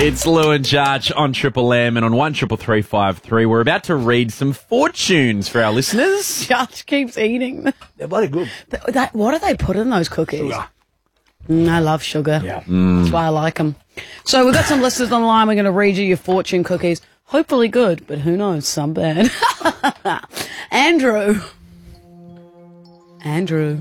It's Lou and Jarch on Triple M and on 133353. We're about to read some fortunes for our listeners. Jarch keeps eating them. They're bloody good. What do they put in those cookies? Sugar. I love sugar. Yeah. That's why I like them. So we've got some listeners online. We're going to read you your fortune cookies. Hopefully good, but who knows, some bad. Andrew. Andrew,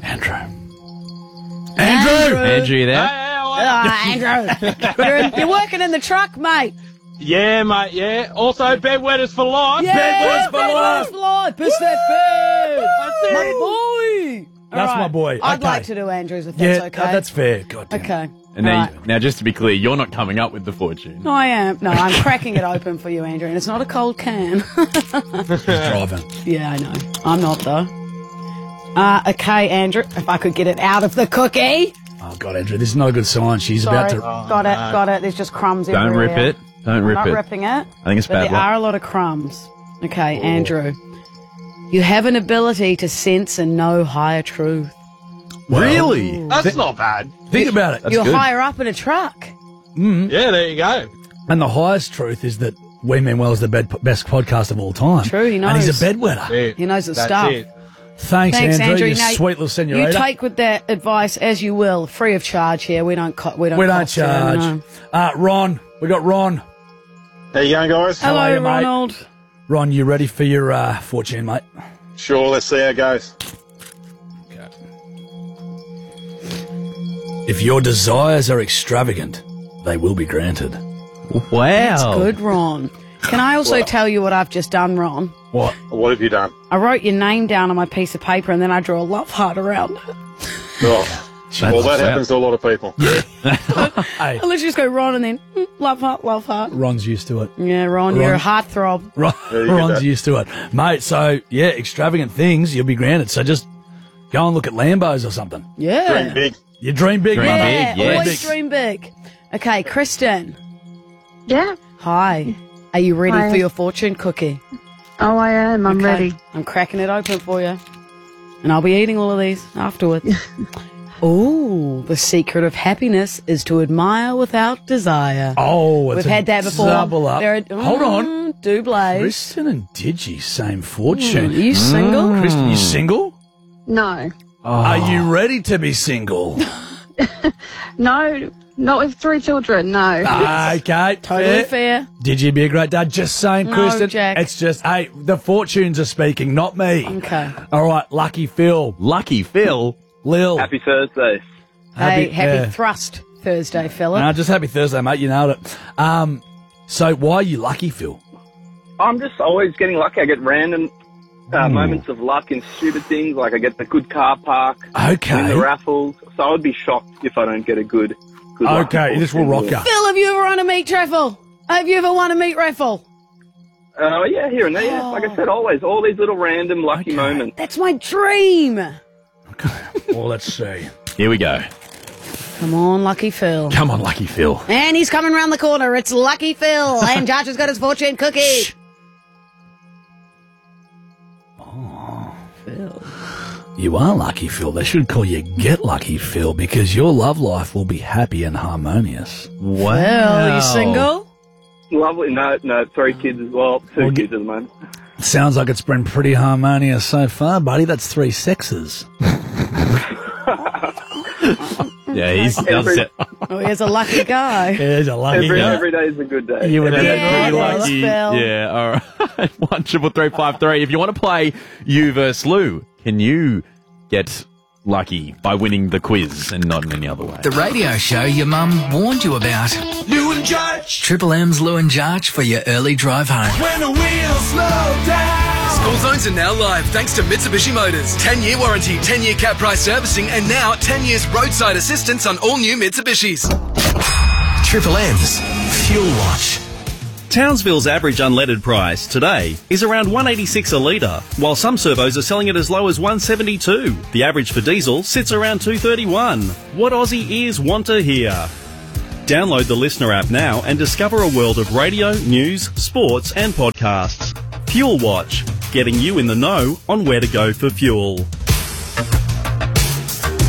you there? Andrew. You're working in the truck, mate. Yeah, mate, yeah. Also, bedwetters for life. Yeah, bedwetters for life. Piss that bed. That's My it. boy. That's All right. my boy. I'd Okay. like to do Andrew's if Yeah, that's okay. that's fair. God damn. Okay. And All now, right. now, just to be clear, you're not coming up with the fortune. No, I am. No, I'm cracking it open for you, Andrew, and it's not a cold can. He's driving. Yeah, I know. I'm not, though. Okay, Andrew, if I could get it out of the cookie. Oh, God, Andrew, this is not a good sign. She's Sorry. about to... Got it. There's just crumbs Don't everywhere. rip it. Don't I'm rip not it. ripping it. I think it's But bad there luck. are a lot of crumbs. Okay, Andrew. You have an ability to sense and know higher truth. Really? That's not bad. Think about it. You're good. higher up in a truck. Yeah, there you go. And the highest truth is that We Mean Well is the best podcast of all time. True, he And he's knows. a bedwetter. Yeah, He knows the that's stuff. it. Thanks, Thanks, Andrew. You Now, sweet little senorita. You take with that advice as you will, free of charge here. We don't we don't cost you, charge. no. Ron, we got Ron. How you going, guys? How are Hello, you, mate? Ronald. Ron, you ready for your fortune, mate? Sure, let's see how it goes. If your desires are extravagant, they will be granted. Wow. That's good, Ron. Can I also tell you what I've just done, Ron? What? What have you done? I wrote your name down on my piece of paper and then I drew a love heart around it. Oh, well, that happens to a lot of people. Hey, I literally just go Ron and then love heart, love heart. Ron's used to it. Yeah, Ron, you're a heartthrob. you get Ron's that. used to it. Mate, so, yeah, extravagant things, you'll be granted. So just go and look at Lambos or something. Yeah. Dream big. You dream big, Dream brother. Yeah, big, yes. always dream big. Okay, Kristen. Yeah. Hi. Are you ready Hi. for your fortune cookie? Oh, I am. I'm Okay. ready. I'm cracking it open for you. And I'll be eating all of these afterwards. Ooh, the secret of happiness is to admire without desire. Oh, it's We've a had that before. double up. There are, Hold on. Doubles. Kristen and Digi, same Are fortune. you single? Kristen, you single? No. Are you ready to be single? No, not with 3 children, no. Okay. Totally fair. Digi be a great dad? Just saying, No, Kristen. Jack. It's just, hey, the fortunes are speaking, not me. Okay. All right, Lucky Phil. Lucky Phil. Lil. Happy Thursday. Happy yeah. Thrust Thursday, Philip. No, just happy Thursday, mate. You nailed it. So why are you lucky, Phil? I'm just always getting lucky. I get random moments of luck in stupid things, like I get the good car park, Okay. win the raffles. So I would be shocked if I don't get a good lucky Okay, this will fortune. rock you. Phil, have you ever won a meat raffle? Have you ever won a meat raffle? Oh, yeah, here and there. Yeah. Like I said, always. All these little random lucky Okay. moments. That's my dream. Well, let's see. Here we go. Come on, Lucky Phil. Come on, Lucky Phil. And he's coming round the corner. It's Lucky Phil. And Josh has got his fortune cookie. Phil. You are lucky, Phil. They should call you Get Lucky, Phil, because your love life will be happy and harmonious. Wow. Well, you single? Lovely. No, 3 kids as well. 2 kids at the moment. Sounds like it's been pretty harmonious so far, buddy. That's 3 sexes. Yeah, he's Every- does it. Oh, he's a lucky guy. There's a lucky guy. Every day is a good day. You would That's be Yeah, pretty well, lucky. Phil. Yeah, all right. 133353. If you want to play you versus Lou, can you get lucky by winning the quiz and not in any other way? The radio show your mum warned you about. Lou and Jarch, Triple M's Lou and Jarch for your early drive home. when the wheels slow down. School zones are now live thanks to Mitsubishi Motors. 10-year warranty, 10-year cap price servicing, and now 10 years roadside assistance on all new Mitsubishis. Triple M's Fuel Watch. Townsville's average unleaded price today is around $1.86 a litre, while some servos are selling it as low as $1.72. The average for diesel sits around $2.31. What Aussie ears want to hear? Download the Listener app now and discover a world of radio, news, sports and podcasts. Fuel Watch, getting you in the know on where to go for fuel.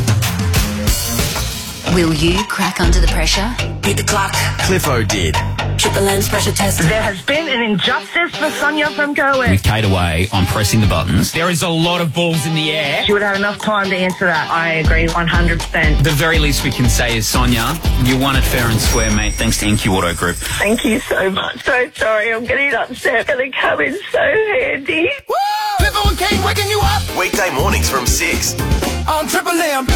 Will you crack under the pressure? Beat the clock. Cliffo did. Triple M's pressure test. There has been an injustice for Sonia from Cohen. With Kate away, I'm pressing the buttons. There is a lot of balls in the air. She would have enough time to answer that. I agree 100%. The very least we can say is, Sonia, you won it fair and square, mate, thanks to NQ Auto Group. Thank you so much. So sorry, I'm getting upset. Gonna come in so handy. Woo! Clipper and King waking you up. Weekday mornings from 6. On Triple M.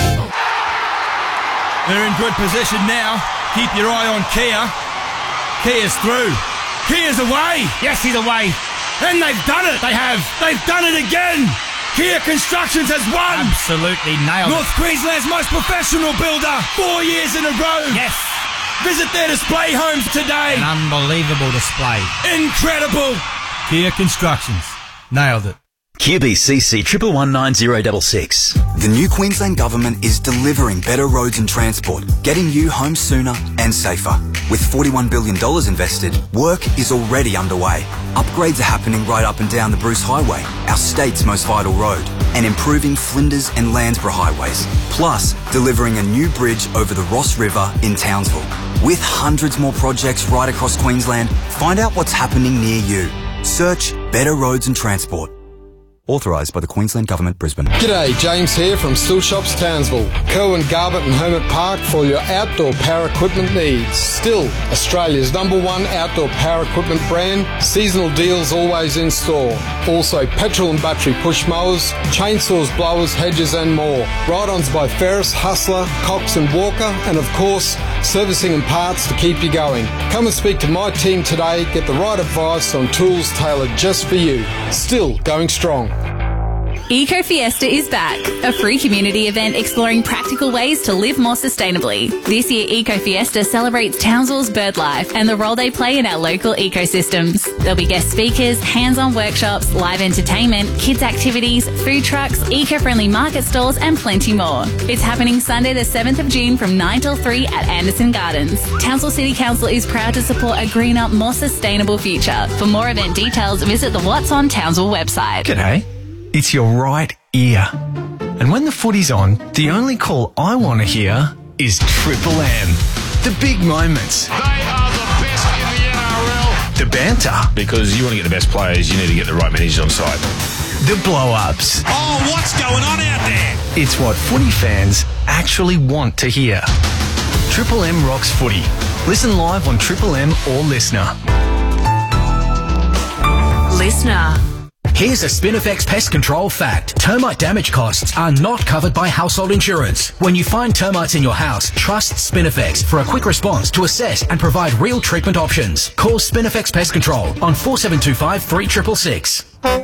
They're in good position now. Keep your eye on Kia. Kia's through. Kia's away. Yes, he's away. And they've done it. They have. They've done it again. Kia Constructions has won. Absolutely nailed North Queensland's most professional builder. 4 years in a row. Yes. Visit their display homes today. An unbelievable display. Incredible. Kia Constructions. Nailed it. QBCC 1119066. The new Queensland Government is delivering better roads and transport, getting you home sooner and safer. With $41 billion invested, work is already underway. Upgrades are happening right up and down the Bruce Highway, our state's most vital road, and improving Flinders and Landsborough highways. Plus, delivering a new bridge over the Ross River in Townsville. With hundreds more projects right across Queensland, find out what's happening near you. Search Better Roads and Transport. Authorised by the Queensland Government, Brisbane. G'day, James here from Still Shops Townsville. Cohen, Garbutt and Hermit Park for your outdoor power equipment needs. Still, Australia's #1 outdoor power equipment brand. Seasonal deals always in store. Also, petrol and battery push mowers, chainsaws, blowers, hedges and more. Ride-ons by Ferris, Hustler, Cox and Walker, and of course, servicing and parts to keep you going. Come and speak to my team today. Get the right advice on tools tailored just for you. Still going strong. Eco Fiesta is back, a free community event exploring practical ways to live more sustainably. This year, Eco Fiesta celebrates Townsville's bird life and the role they play in our local ecosystems. There'll be guest speakers, hands-on workshops, live entertainment, kids activities, food trucks, eco-friendly market stalls and plenty more. It's happening Sunday the 7th of June from 9 till 3 at Anderson Gardens. Townsville City Council is proud to support a greener, more sustainable future. For more event details, visit the What's on Townsville website. G'day. It's your right ear. And when the footy's on, the only call I want to hear is Triple M. The big moments. They are the best in the NRL. The banter. Because you want to get the best players, you need to get the right managers on side. The blow-ups. Oh, what's going on out there? It's what footy fans actually want to hear. Triple M rocks footy. Listen live on Triple M or Listener. Listener. Here's a Spinifex pest control fact. Termite damage costs are not covered by household insurance. When you find termites in your house, trust Spinifex for a quick response to assess and provide real treatment options. Call Spinifex Pest Control on 4725 3666.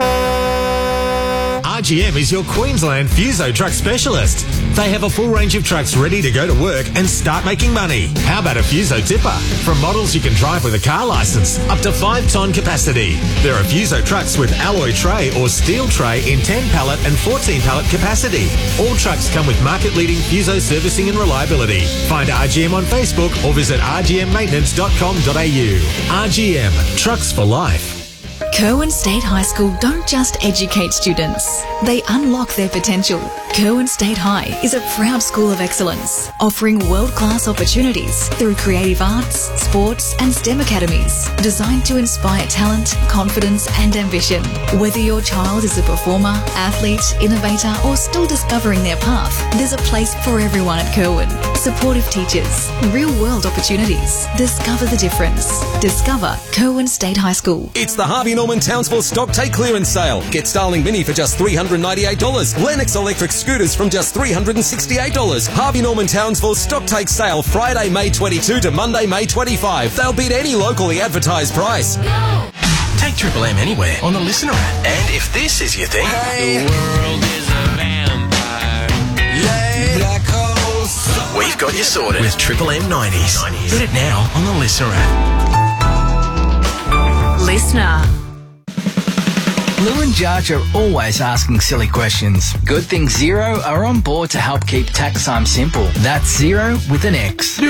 RGM is your Queensland Fuso truck specialist. They have a full range of trucks ready to go to work and start making money. How about a Fuso tipper? From models you can drive with a car licence, up to 5-ton capacity. There are Fuso trucks with alloy tray or steel tray in 10 pallet and 14 pallet capacity. All trucks come with market-leading Fuso servicing and reliability. Find RGM on Facebook or visit rgmmaintenance.com.au. RGM, trucks for life. Curwen State High School don't just educate students, they unlock their potential. Curwen State High is a proud school of excellence, offering world-class opportunities through creative arts, sports and STEM academies, designed to inspire talent, confidence and ambition. Whether your child is a performer, athlete, innovator or still discovering their path, there's a place for everyone at Curwen. Supportive teachers, real-world opportunities. Discover the difference. Discover Curwen State High School. It's the Harvey Norman Townsville Stock Take Clearance Sale. Get Starling Mini for just $398. Lennox Electric Scooters from just $368. Harvey Norman Townsville Stock Take Sale Friday, May 22 to Monday, May 25. They'll beat any locally advertised price. Take Triple M anywhere on the Listener app. And if this is your thing... Hey. The world is a vampire. Yeah. Black holes. We've got you sorted with Triple M 90s. Get it now on the Listener app. Listener. Lou and Judge are always asking silly questions. Good thing Xero are on board to help keep tax time simple. That's Xero with an X.